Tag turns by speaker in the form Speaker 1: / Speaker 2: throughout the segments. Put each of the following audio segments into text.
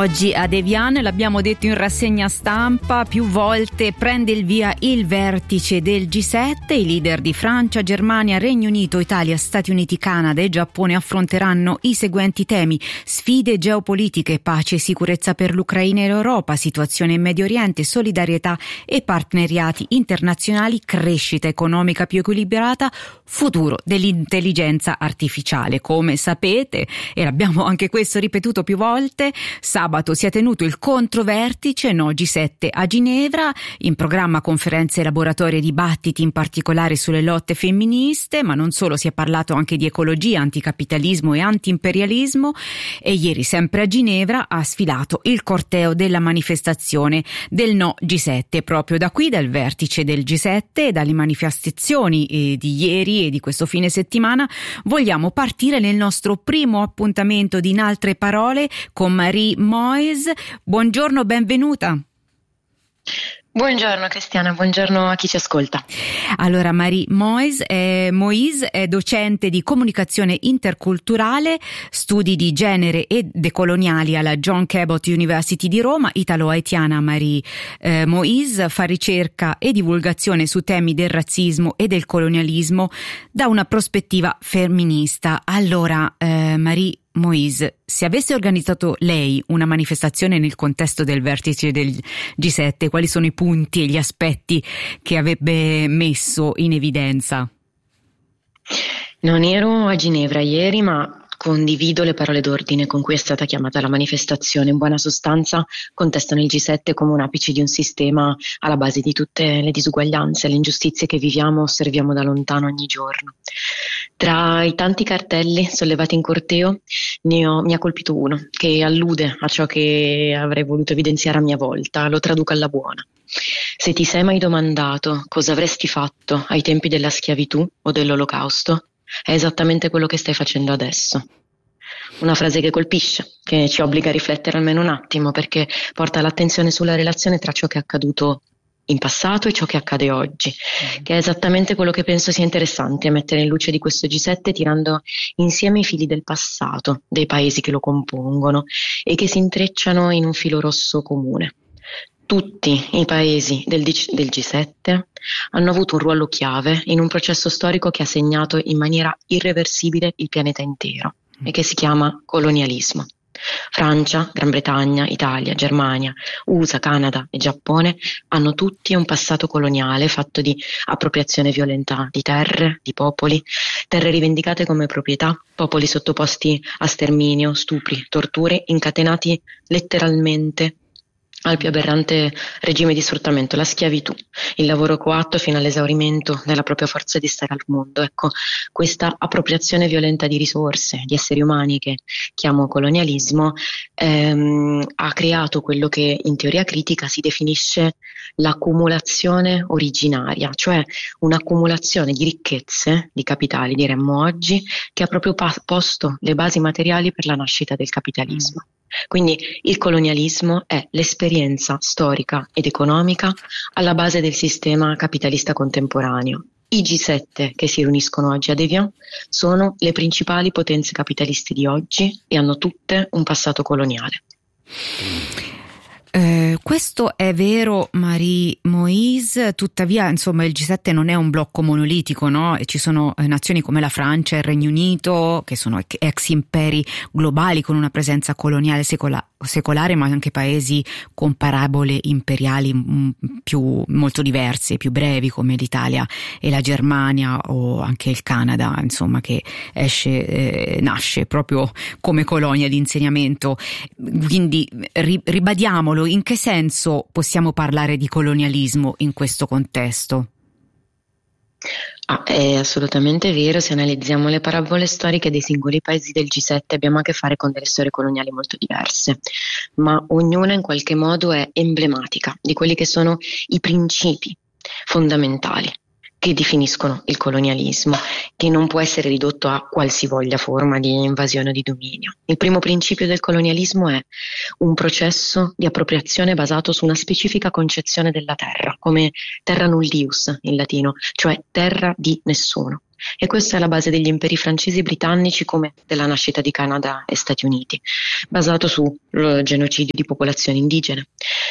Speaker 1: Oggi ad Evian, l'abbiamo detto in rassegna stampa più volte, prende il via il vertice del G7. I leader di Francia, Germania, Regno Unito, Italia, Stati Uniti, Canada e Giappone affronteranno i seguenti temi: sfide geopolitiche, pace e sicurezza per l'Ucraina e l'Europa, situazione in Medio Oriente, solidarietà e partenariati internazionali, crescita economica più equilibrata, futuro dell'intelligenza artificiale. Come sapete, e l'abbiamo anche questo ripetuto più volte, sabato si è tenuto il controvertice No G7 a Ginevra, in programma conferenze, laboratori e dibattiti, in particolare sulle lotte femministe, ma non solo, si è parlato anche di ecologia, anticapitalismo e antiimperialismo. E ieri, sempre a Ginevra, ha sfilato il corteo della manifestazione del No G7. Proprio da qui, dal vertice del G7 e dalle manifestazioni di ieri e di questo fine settimana, vogliamo partire nel nostro primo appuntamento di In altre parole con Marie Moyes. Buongiorno, benvenuta.
Speaker 2: Buongiorno Cristiana, buongiorno a chi ci ascolta.
Speaker 1: Allora, Marie Moyes è docente di comunicazione interculturale, studi di genere e decoloniali alla John Cabot University di Roma. Italo-haitiana Marie Moyes fa ricerca e divulgazione su temi del razzismo e del colonialismo da una prospettiva femminista. Allora, Marie Moyes, se avesse organizzato lei una manifestazione nel contesto del vertice del G7, quali sono i punti e gli aspetti che avrebbe messo in evidenza?
Speaker 2: Non ero a Ginevra ieri, ma condivido le parole d'ordine con cui è stata chiamata la manifestazione. In buona sostanza contestano il G7 come un apice di un sistema alla base di tutte le disuguaglianze, le ingiustizie che viviamo e osserviamo da lontano ogni giorno. Tra i tanti cartelli sollevati in corteo mi ha colpito uno che allude a ciò che avrei voluto evidenziare a mia volta. Lo traduco alla buona. Se ti sei mai domandato cosa avresti fatto ai tempi della schiavitù o dell'Olocausto, è esattamente quello che stai facendo adesso. Una frase che colpisce, che ci obbliga a riflettere almeno un attimo, perché porta l'attenzione sulla relazione tra ciò che è accaduto in passato e ciò che accade oggi, che è esattamente quello che penso sia interessante mettere in luce di questo G7, tirando insieme i fili del passato dei paesi che lo compongono e che si intrecciano in un filo rosso comune. Tutti i paesi del G7 hanno avuto un ruolo chiave in un processo storico che ha segnato in maniera irreversibile il pianeta intero e che si chiama colonialismo. Francia, Gran Bretagna, Italia, Germania, USA, Canada e Giappone hanno tutti un passato coloniale fatto di appropriazione violenta di terre, di popoli, terre rivendicate come proprietà, popoli sottoposti a sterminio, stupri, torture, incatenati letteralmente al più aberrante regime di sfruttamento, la schiavitù, il lavoro coatto fino all'esaurimento della propria forza di stare al mondo. Ecco, questa appropriazione violenta di risorse, di esseri umani, che chiamo colonialismo, ha creato quello che in teoria critica si definisce l'accumulazione originaria, cioè un'accumulazione di ricchezze, di capitali diremmo oggi, che ha proprio posto le basi materiali per la nascita del capitalismo. Quindi il colonialismo è l'esperienza storica ed economica alla base del sistema capitalista contemporaneo. I G7 che si riuniscono oggi ad Evian sono le principali potenze capitaliste di oggi e hanno tutte un passato coloniale.
Speaker 1: Questo è vero, Marie Moyes, tuttavia insomma il G7 non è un blocco monolitico, no? E ci sono nazioni come la Francia e il Regno Unito che sono ex imperi globali con una presenza coloniale secolare, ma anche paesi con parabole imperiali molto diverse, più brevi, come l'Italia e la Germania o anche il Canada, insomma, che nasce proprio come colonia di insediamento. Quindi ribadiamolo, in che senso possiamo parlare di colonialismo in questo contesto?
Speaker 2: È assolutamente vero. Se analizziamo le parabole storiche dei singoli paesi del G7 abbiamo a che fare con delle storie coloniali molto diverse, ma ognuna in qualche modo è emblematica di quelli che sono i principi fondamentali che definiscono il colonialismo, che non può essere ridotto a qualsivoglia forma di invasione o di dominio. Il primo principio del colonialismo è un processo di appropriazione basato su una specifica concezione della terra, come terra nullius in latino, cioè terra di nessuno. e questa è la base degli imperi francesi e britannici come della nascita di Canada e Stati Uniti, basato sul genocidio di popolazioni indigene,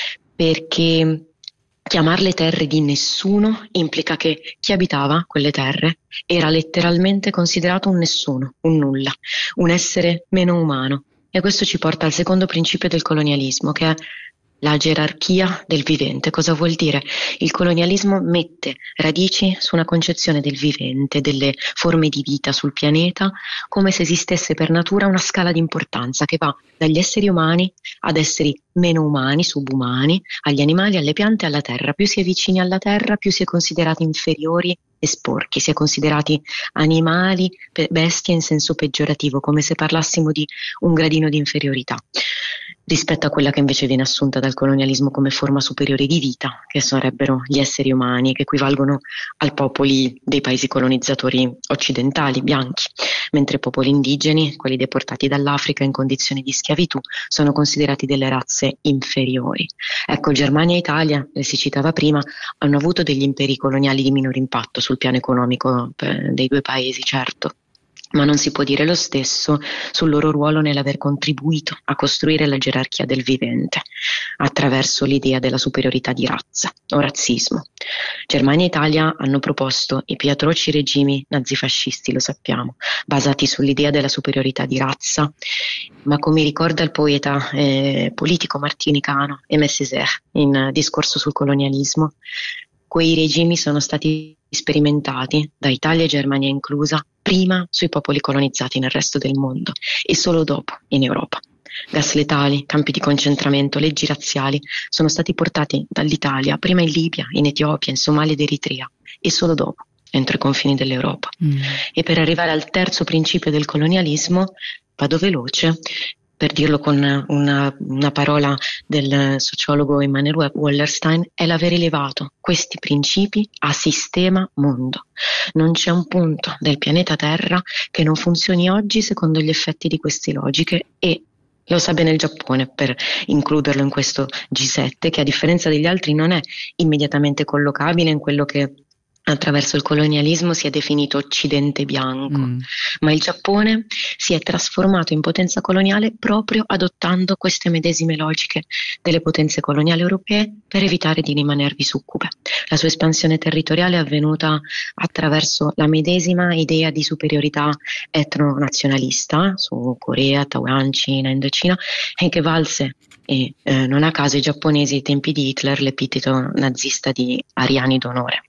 Speaker 2: perché chiamarle terre di nessuno implica che chi abitava quelle terre era letteralmente considerato un nessuno, un nulla, un essere meno umano. E questo ci porta al secondo principio del colonialismo, che è la gerarchia del vivente. Cosa vuol dire? Il colonialismo mette radici su una concezione del vivente, delle forme di vita sul pianeta, come se esistesse per natura una scala di importanza che va dagli esseri umani ad esseri meno umani, subumani, agli animali, alle piante e alla terra. Più si è vicini alla terra, più si è considerati inferiori e sporchi, si è considerati animali, bestie in senso peggiorativo, come se parlassimo di un gradino di inferiorità rispetto a quella che invece viene assunta dal colonialismo come forma superiore di vita, che sarebbero gli esseri umani, che equivalgono ai popoli dei paesi colonizzatori occidentali, bianchi, mentre i popoli indigeni, quelli deportati dall'Africa in condizioni di schiavitù, sono considerati delle razze inferiori. Ecco, Germania e Italia, si citava prima, hanno avuto degli imperi coloniali di minore impatto sul piano economico dei due paesi, certo, ma non si può dire lo stesso sul loro ruolo nell'aver contribuito a costruire la gerarchia del vivente attraverso l'idea della superiorità di razza o razzismo. Germania e Italia hanno proposto i più atroci regimi nazifascisti, lo sappiamo, basati sull'idea della superiorità di razza, ma come ricorda il poeta politico Martini Cano, Aimé Césaire, in Discorso sul colonialismo, quei regimi sono stati sperimentati, da Italia e Germania inclusa, prima sui popoli colonizzati nel resto del mondo e solo dopo in Europa. Gas letali, campi di concentramento, leggi razziali sono stati portati dall'Italia prima in Libia, in Etiopia, in Somalia ed Eritrea e solo dopo entro i confini dell'Europa. E per arrivare al terzo principio del colonialismo, vado veloce, per dirlo con una parola del sociologo Emanuel Wallerstein, è l'aver elevato questi principi a sistema mondo. Non c'è un punto del pianeta Terra che non funzioni oggi secondo gli effetti di queste logiche, e lo sa bene il Giappone per includerlo in questo G7, che a differenza degli altri non è immediatamente collocabile in quello che attraverso il colonialismo si è definito Occidente bianco, ma il Giappone si è trasformato in potenza coloniale proprio adottando queste medesime logiche delle potenze coloniali europee per evitare di rimanervi succube. La sua espansione territoriale è avvenuta attraverso la medesima idea di superiorità etnonazionalista su Corea, Taiwan, Cina, Indocina, e che valse, e non a caso, ai giapponesi ai tempi di Hitler l'epiteto nazista di ariani d'onore.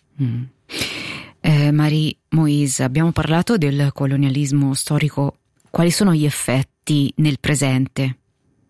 Speaker 1: Marie-Moïse, abbiamo parlato del colonialismo storico. Quali sono gli effetti nel presente?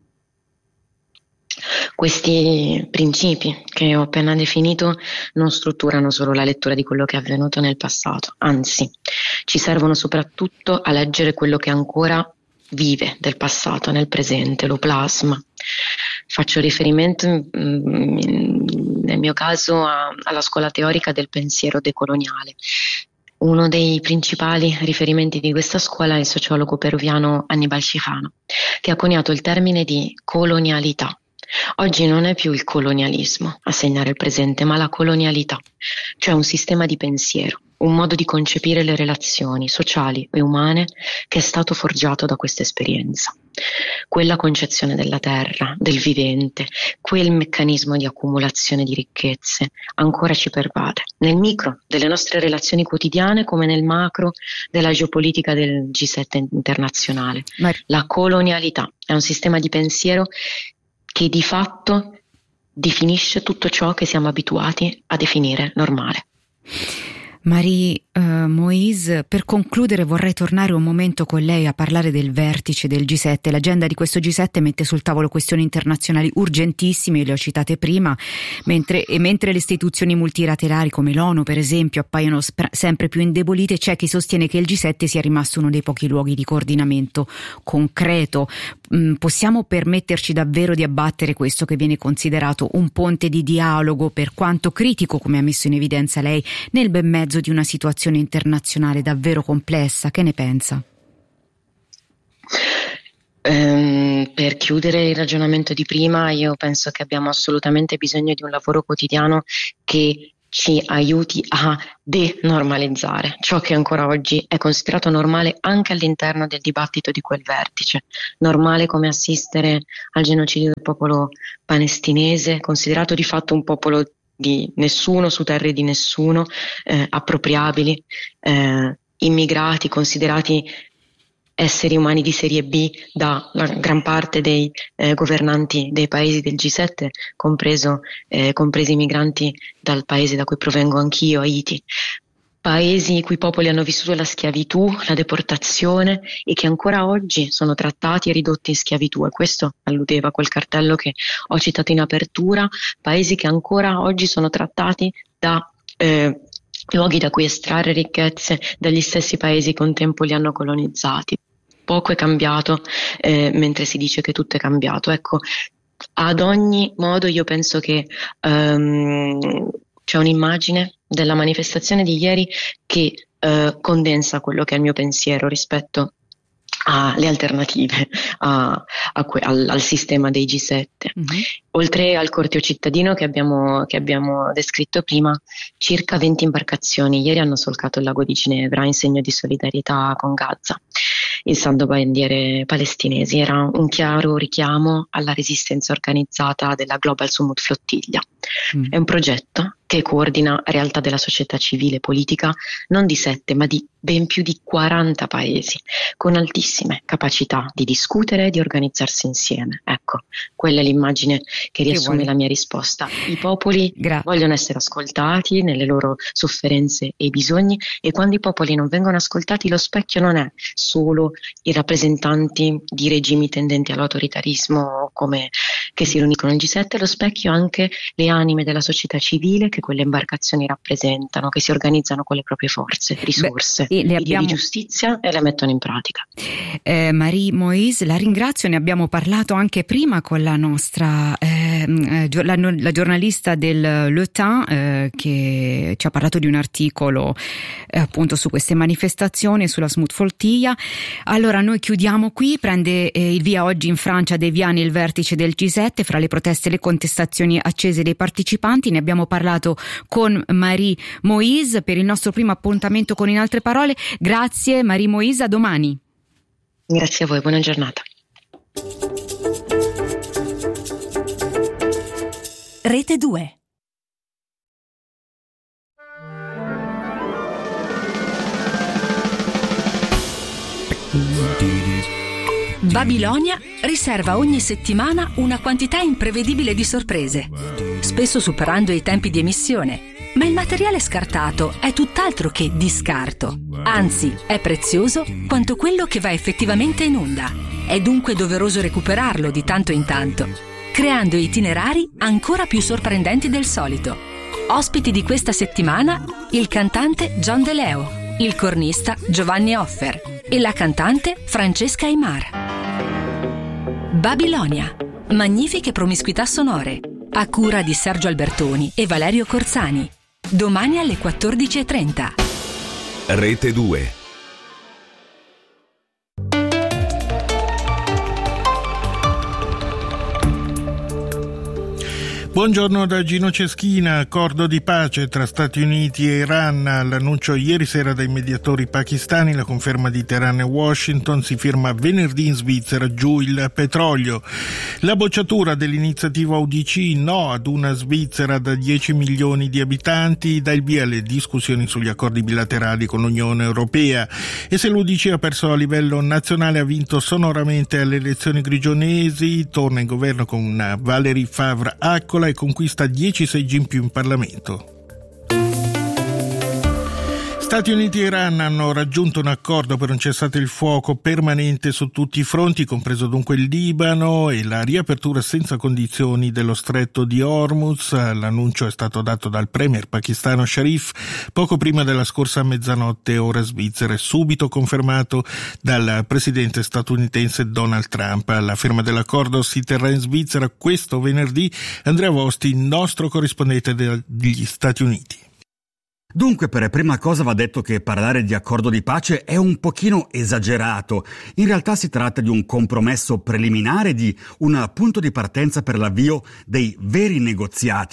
Speaker 2: Questi principi che ho appena definito non strutturano solo la lettura di quello che è avvenuto nel passato, anzi ci servono soprattutto a leggere quello che ancora vive del passato nel presente, lo plasma. Faccio riferimento nel mio caso alla scuola teorica del pensiero decoloniale. Uno dei principali riferimenti di questa scuola è il sociologo peruviano Aníbal Quijano, che ha coniato il termine di colonialità. Oggi non è più il colonialismo a segnare il presente, ma la colonialità, cioè un sistema di pensiero, un modo di concepire le relazioni sociali e umane che è stato forgiato da questa esperienza. Quella concezione della terra, del vivente, quel meccanismo di accumulazione di ricchezze ancora ci pervade, nel micro delle nostre relazioni quotidiane come nel macro della geopolitica del G7 internazionale. La colonialità è un sistema di pensiero che di fatto definisce tutto ciò che siamo abituati a definire normale.
Speaker 1: Marie-Moïse, per concludere vorrei tornare un momento con lei a parlare del vertice del G7. L'agenda di questo G7 mette sul tavolo questioni internazionali urgentissime, le ho citate prima, mentre le istituzioni multilaterali come l'ONU per esempio appaiono sempre più indebolite, c'è chi sostiene che il G7 sia rimasto uno dei pochi luoghi di coordinamento concreto. Possiamo permetterci davvero di abbattere questo che viene considerato un ponte di dialogo, per quanto critico, come ha messo in evidenza lei, nel ben mezzo di una situazione internazionale davvero complessa? Che ne pensa?
Speaker 2: Per chiudere il ragionamento di prima, io penso che abbiamo assolutamente bisogno di un lavoro quotidiano che ci aiuti a denormalizzare ciò che ancora oggi è considerato normale anche all'interno del dibattito di quel vertice. Normale come assistere al genocidio del popolo palestinese, considerato di fatto un popolo di nessuno, su terre di nessuno, appropriabili, immigrati considerati esseri umani di serie B dalla gran parte dei governanti dei paesi del G7, compresi i migranti dal paese da cui provengo anch'io, Haiti. Paesi i cui popoli hanno vissuto la schiavitù, la deportazione e che ancora oggi sono trattati e ridotti in schiavitù, e questo alludeva a quel cartello che ho citato in apertura, paesi che ancora oggi sono trattati da luoghi da cui estrarre ricchezze dagli stessi paesi che un tempo li hanno colonizzati. Poco è cambiato, mentre si dice che tutto è cambiato. Ecco, ad ogni modo io penso che c'è un'immagine della manifestazione di ieri che condensa quello che è il mio pensiero rispetto alle alternative al sistema dei G7. Mm-hmm. Oltre al corteo cittadino che abbiamo descritto prima, circa 20 imbarcazioni ieri hanno solcato il lago di Ginevra in segno di solidarietà con Gaza, issando bandiere palestinesi. Era un chiaro richiamo alla resistenza organizzata della Global Summit Flottiglia. È un progetto che coordina realtà della società civile e politica non di 7 ma di ben più di 40 paesi, con altissime capacità di discutere e di organizzarsi insieme. Ecco, quella è l'immagine che riassume la mia risposta. I popoli vogliono essere ascoltati nelle loro sofferenze e bisogni, e quando i popoli non vengono ascoltati, lo specchio non è solo i rappresentanti di regimi tendenti all'autoritarismo come che si riuniscono al G7, lo specchio anche le anime della società civile che quelle imbarcazioni rappresentano, che si organizzano con le proprie forze, risorse, idee di giustizia e le mettono in pratica.
Speaker 1: Marie Moïse, la ringrazio, ne abbiamo parlato anche prima con la nostra la giornalista del Le Temps che ci ha parlato di un articolo appunto su queste manifestazioni, sulla Summit Flottiglia. Allora noi chiudiamo qui. Prende il via oggi in Francia dei Viani il vertice del G7, fra le proteste e le contestazioni accese dei partecipanti. Ne abbiamo parlato con Marie Moïse per il nostro primo appuntamento con In Altre Parole. Grazie Marie Moïse, a domani.
Speaker 2: Grazie a voi, buona giornata.
Speaker 3: Rete 2. Babilonia riserva ogni settimana una quantità imprevedibile di sorprese, spesso superando i tempi di emissione. Ma il materiale scartato è tutt'altro che di scarto, anzi è prezioso quanto quello che va effettivamente in onda. È dunque doveroso recuperarlo di tanto in tanto, creando itinerari ancora più sorprendenti del solito. Ospiti di questa settimana il cantante John De Leo, il cornista Giovanni Offer e la cantante Francesca Aymar. Babilonia, magnifiche promiscuità sonore, a cura di Sergio Albertoni e Valerio Corzani. Domani alle 14:30.
Speaker 4: Rete 2.
Speaker 5: Buongiorno da Gino Ceschina. Accordo di pace tra Stati Uniti e Iran. L'annuncio ieri sera dai mediatori pakistani, la conferma di Teheran e Washington, si firma venerdì in Svizzera, giù il petrolio. La bocciatura dell'iniziativa UDC no ad una Svizzera da 10 milioni di abitanti dà il via alle discussioni sugli accordi bilaterali con l'Unione Europea. E se l'UDC ha perso a livello nazionale, ha vinto sonoramente alle elezioni grigionesi, torna in governo con Valérie Favre-Accola e conquista 10 seggi in più in Parlamento. Stati Uniti e Iran hanno raggiunto un accordo per un cessate il fuoco permanente su tutti i fronti, compreso dunque il Libano, e la riapertura senza condizioni dello stretto di Hormuz. L'annuncio è stato dato dal premier pakistano Sharif poco prima della scorsa mezzanotte ora svizzera e subito confermato dal presidente statunitense Donald Trump. La firma dell'accordo si terrà in Svizzera questo venerdì. Andrea Vosti, nostro corrispondente degli Stati Uniti.
Speaker 6: Dunque, per prima cosa va detto che parlare di accordo di pace è un pochino esagerato. In realtà si tratta di un compromesso preliminare, di un punto di partenza per l'avvio dei veri negoziati.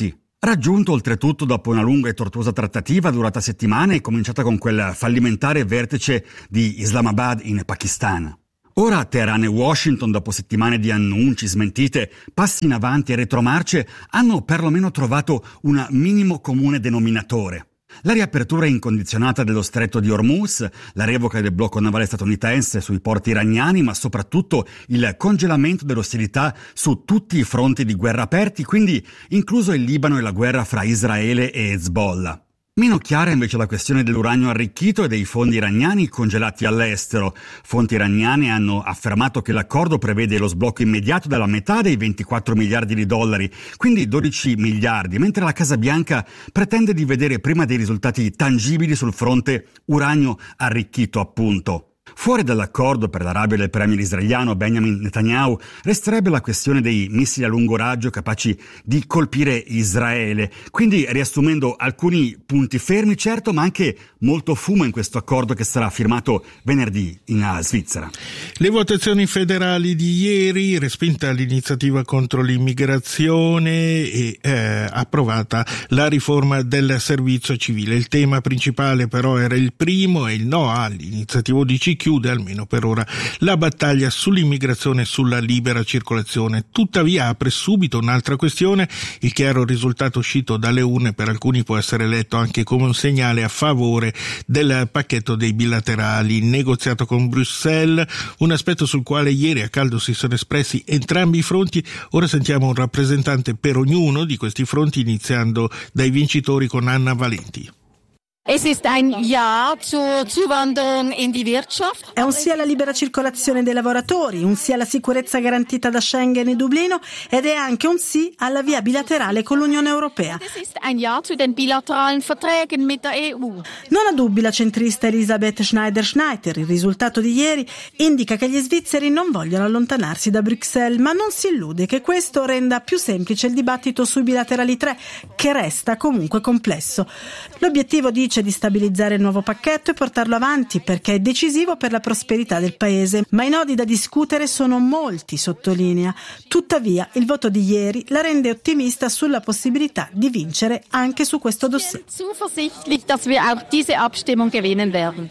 Speaker 6: raggiunto oltretutto dopo una lunga e tortuosa trattativa durata settimane e cominciata con quel fallimentare vertice di Islamabad in Pakistan. Ora Teheran e Washington, dopo settimane di annunci, smentite, passi in avanti e retromarce, hanno perlomeno trovato un minimo comune denominatore. La riapertura incondizionata dello stretto di Hormuz, la revoca del blocco navale statunitense sui porti iraniani, ma soprattutto il congelamento dell'ostilità su tutti i fronti di guerra aperti, quindi incluso il Libano e la guerra fra Israele e Hezbollah. Meno chiara invece la questione dell'uranio arricchito e dei fondi iraniani congelati all'estero. Fonti iraniane hanno affermato che l'accordo prevede lo sblocco immediato della metà dei 24 miliardi di dollari, quindi 12 miliardi, mentre la Casa Bianca pretende di vedere prima dei risultati tangibili sul fronte uranio arricchito, appunto. Fuori dall'accordo per l'Arabia del premier israeliano Benjamin Netanyahu resterebbe la questione dei missili a lungo raggio capaci di colpire Israele. Quindi, riassumendo, alcuni punti fermi, certo, ma anche molto fumo in questo accordo che sarà firmato venerdì in Svizzera.
Speaker 5: Le votazioni federali di ieri, respinta l'iniziativa contro l'immigrazione e approvata la riforma del servizio civile. Il tema principale però era il primo e il no all'iniziativa UDC chiude almeno per ora la battaglia sull'immigrazione e sulla libera circolazione. Tuttavia apre subito un'altra questione. Il chiaro risultato uscito dalle urne per alcuni può essere letto anche come un segnale a favore del pacchetto dei bilaterali negoziato con Bruxelles, un aspetto sul quale ieri a caldo si sono espressi entrambi i fronti. Ora sentiamo un rappresentante per ognuno di questi fronti, iniziando dai vincitori con Anna Valenti.
Speaker 7: Es ist ein Ja zur Zuwanderung in die Wirtschaft.
Speaker 8: È un sì alla libera circolazione dei lavoratori, un sì alla sicurezza garantita da Schengen e Dublino ed è anche un sì alla via bilaterale con l'Unione Europea.
Speaker 7: Es ist ein Ja zu den bilateralen Verträgen mit der EU.
Speaker 8: Non ha dubbi la centrista Elisabeth Schneider-Schneider. Il risultato di ieri indica che gli svizzeri non vogliono allontanarsi da Bruxelles, ma non si illude che questo renda più semplice il dibattito sui bilaterali 3, che resta comunque complesso. L'obiettivo, dice, di stabilizzare il nuovo pacchetto e portarlo avanti perché è decisivo per la prosperità del paese, ma i nodi da discutere sono molti, sottolinea. Tuttavia il voto di ieri la rende ottimista sulla possibilità di vincere anche su questo dossier.
Speaker 7: Zuversichtlich, dass wir auch diese Abstimmung gewinnen werden.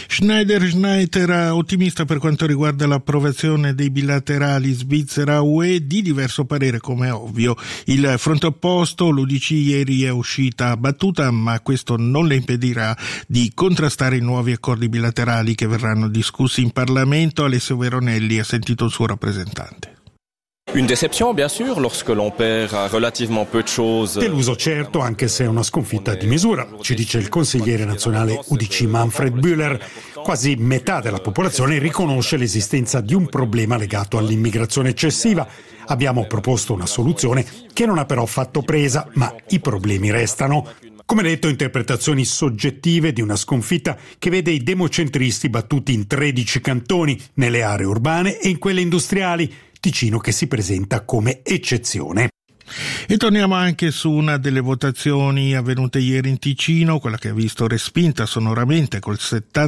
Speaker 5: Schneider ottimista per quanto riguarda l'approvazione dei bilaterali Svizzera-UE, di diverso parere come è ovvio. Il fronte opposto, l'UDC, ieri è uscita battuta, ma questo non le impedirà di contrastare i nuovi accordi bilaterali che verranno discussi in Parlamento. Alessio Veronelli ha sentito il suo rappresentante.
Speaker 9: Une déception, bien sûr, lorsque l'on perd relativement peu de choses.
Speaker 10: Deluso certo, anche se è una sconfitta di misura, ci dice il consigliere nazionale UDC Manfred Bühler. Quasi metà della popolazione riconosce l'esistenza di un problema legato all'immigrazione eccessiva. Abbiamo proposto una soluzione che non ha però fatto presa, ma i problemi restano. Come detto, interpretazioni soggettive di una sconfitta che vede i democentristi battuti in 13 cantoni, nelle aree urbane e in quelle industriali, Ticino che si presenta come eccezione.
Speaker 5: E torniamo anche su una delle votazioni avvenute ieri in Ticino, quella che ha visto respinta sonoramente col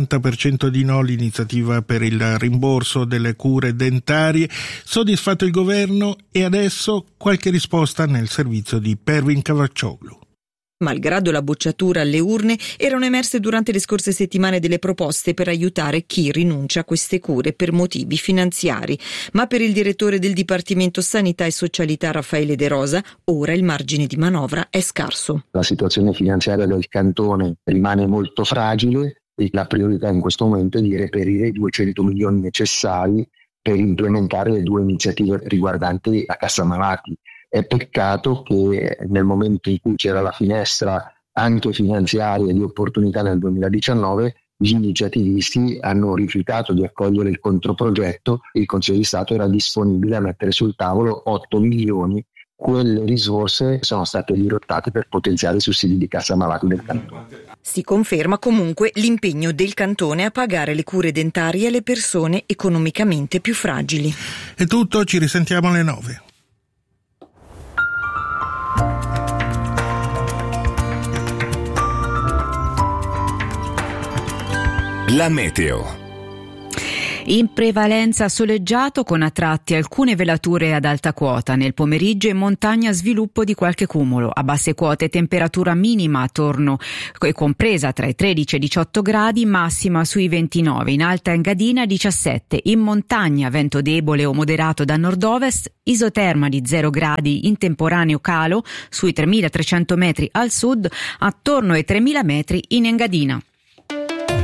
Speaker 5: 70% di no l'iniziativa per il rimborso delle cure dentarie. Soddisfatto il governo e adesso qualche risposta nel servizio di Pervin Cavaccioglu.
Speaker 11: Malgrado la bocciatura alle urne, erano emerse durante le scorse settimane delle proposte per aiutare chi rinuncia a queste cure per motivi finanziari. Ma per il direttore del Dipartimento Sanità e Socialità Raffaele De Rosa, ora il margine di manovra è scarso.
Speaker 12: La situazione finanziaria del cantone rimane molto fragile e la priorità in questo momento è di reperire i 200 milioni necessari per implementare le due iniziative riguardanti la Cassa Malati. È peccato che nel momento in cui c'era la finestra anche finanziaria di opportunità nel 2019, gli iniziativisti hanno rifiutato di accogliere il controprogetto. Il Consiglio di Stato era disponibile a mettere sul tavolo 8 milioni. Quelle risorse sono state dirottate per potenziare i sussidi di Cassa Malati del cantone.
Speaker 11: Si conferma comunque l'impegno del cantone a pagare le cure dentarie alle persone economicamente più fragili.
Speaker 5: È tutto, ci risentiamo alle 9.
Speaker 4: La meteo.
Speaker 1: In prevalenza soleggiato con a tratti alcune velature ad alta quota. Nel pomeriggio in montagna sviluppo di qualche cumulo. A basse quote temperatura minima attorno compresa tra i 13 e i 18 gradi, massima sui 29. In alta Engadina 17. In montagna vento debole o moderato da nord-ovest, isoterma di 0 gradi in temporaneo calo sui 3.300 metri al sud, attorno ai 3.000 metri in Engadina.